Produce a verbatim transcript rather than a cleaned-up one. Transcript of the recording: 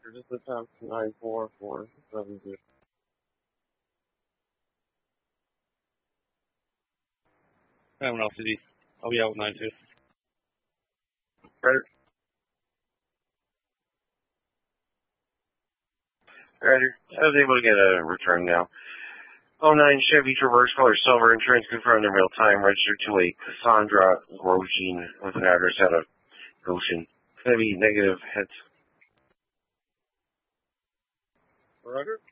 Just attempt nine four four seven zero. Seven L C D. I'll be out with nine two. Right. Right. I was able to get a return now. oh nine Chevy Traverse, color silver, insurance confirmed in real time, registered to a Cassandra Grosjean with an address out of Goshen. It's going to be negative heads. Roger.